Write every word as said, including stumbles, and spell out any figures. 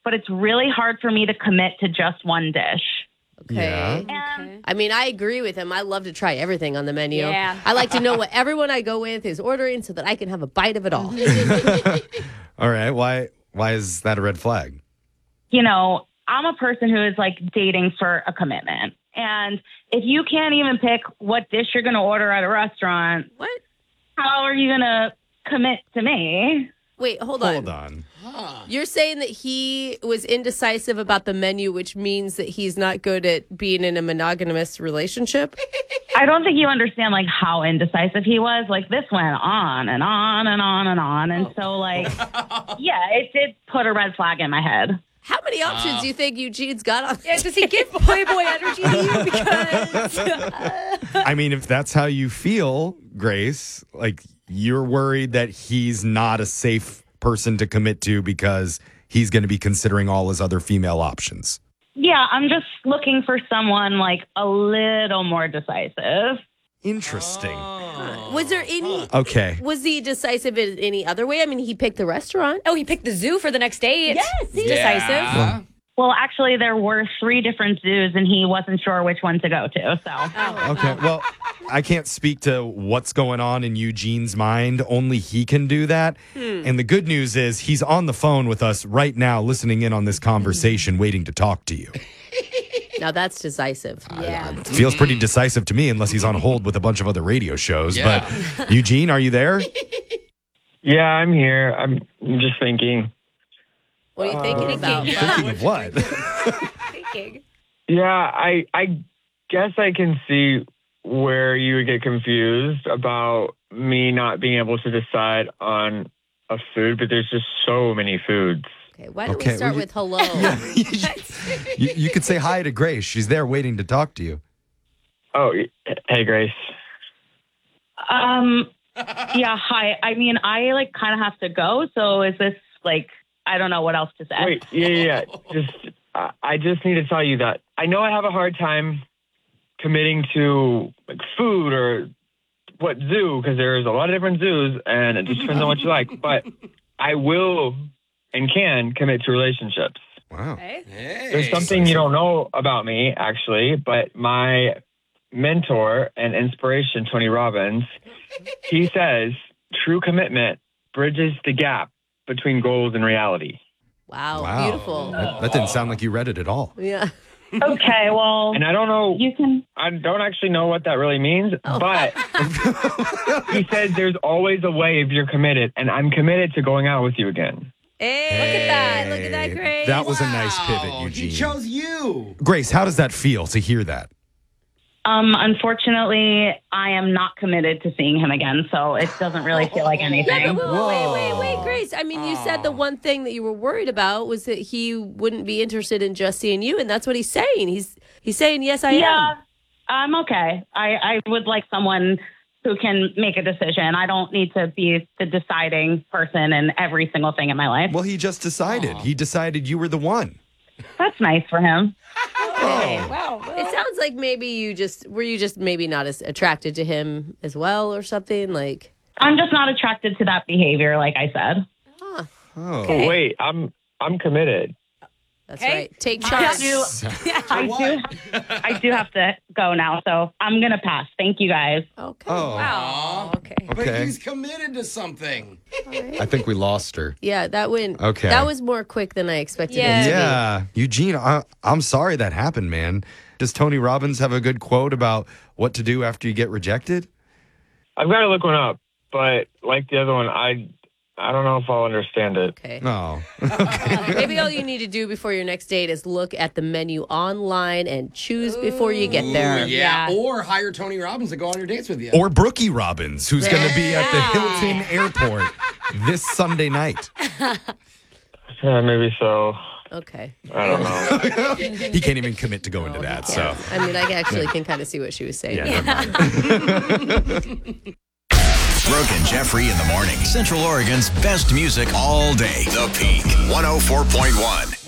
but it's really hard for me to commit to just one dish. Okay. Yeah. Okay. I mean, I agree with him. I love to try everything on the menu. Yeah. I like to know what everyone I go with is ordering so that I can have a bite of it all. All right. Why why is that a red flag? You know, I'm a person who is like dating for a commitment. And if you can't even pick what dish you're going to order at a restaurant, What? how are you going to commit to me? Wait, hold on. Hold on. You're saying that he was indecisive about the menu, which means that he's not good at being in a monogamous relationship? I don't think you understand like how indecisive he was. Like this went on and on and on and on. And so like, yeah, it did put a red flag in my head. How many options do you think Eugene's got on? Yeah, does he give Playboy energy to you? Because I mean, if that's how you feel, Grace, like you're worried that he's not a safe person to commit to because he's going to be considering all his other female options. Yeah, I'm just looking for someone like a little more decisive. Interesting. Was there any... Okay. Was he decisive in any other way? I mean, he picked the restaurant. oh, he picked the zoo for the next date. Yes, he's he- decisive. Yeah. Well, actually, there were three different zoos, and he wasn't sure which one to go to. So, Okay. Well, I can't speak to what's going on in Eugene's mind. Only he can do that. And the good news is he's on the phone with us right now, listening in on this conversation, waiting to talk to you. Now that's decisive. Yeah. It feels pretty decisive to me, unless he's on hold with a bunch of other radio shows. Yeah. But Eugene, are you there? Yeah, I'm here. I'm just thinking. What are you thinking about? Thinking of what? Thinking. Yeah, I I guess I can see where you would get confused about me not being able to decide on a food, but there's just so many foods. Okay, why don't Okay, we start well, you- with hello? you, you could say hi to Grace. She's there waiting to talk to you. Oh, y- hey, Grace. um, yeah, hi. I mean, I like kind of have to go. So, is this like I don't know what else to say. Wait, yeah, yeah, yeah. Just, uh, I just need to tell you that I know I have a hard time committing to like food or what zoo, because there's a lot of different zoos, and it just depends on what you like. But I will and can commit to relationships. Wow. Okay. Hey. There's something you don't know about me, actually, but my mentor and inspiration, Tony Robbins, he says true commitment bridges the gap between goals and reality. Wow, Wow. beautiful. That, that didn't sound like you read it at all. Yeah. Okay, well, And I don't know, you can. I don't actually know what that really means, but he says there's always a way if you're committed, and I'm committed to going out with you again. Hey, look at that. Look at that, Hey, Grace. That was a nice Wow, pivot, Eugene. He chose you. Grace, how does that feel to hear that? Um, unfortunately, I am not committed to seeing him again, so it doesn't really feel like Yeah, anything. but wait, wait, wait, wait, Grace. I mean, you said the one thing that you were worried about was that he wouldn't be interested in just seeing you, and that's what he's saying. He's he's saying, yes, I Yeah, am. I'm okay. I, I would like someone who can make a decision. I don't need to be the deciding person in every single thing in my life. Well, he just decided. He decided you were the one. That's nice for him. Okay. Wow. well, It sounds like maybe you just, were you just maybe not as attracted to him as well or something? Like, I'm just not attracted to that behavior, like I said. Oh. Oh, wait, I'm I'm committed. that's Okay. right. Take I charge. do, I do, I do have to go now, so I'm gonna pass. Thank you guys. Okay. Oh. wow. Okay. But Okay. he's committed to something. I think we lost her. Yeah, that went, Okay. that was more quick than I expected Yeah. it to be. Yeah. Eugene, I, I'm sorry that happened, man. Does Tony Robbins have a good quote about what to do after you get rejected? I've got to look one up, but like the other one, I I don't know if I'll understand it. Okay. No. Maybe all you need to do before your next date is look at the menu online and choose before you get there. Ooh, yeah. Yeah. Or hire Tony Robbins to go on your dates with you. Or Brookie Robbins, who's going to be at the Yeah. Hilton Airport this Sunday night. Yeah, maybe so. Okay. I don't know. He can't even commit to going to that. So, Yeah. I mean, I actually can kind of see what she was saying. yeah, never mind. Brooke and Jeffrey in the morning. Central Oregon's best music all day. The Peak one oh four point one.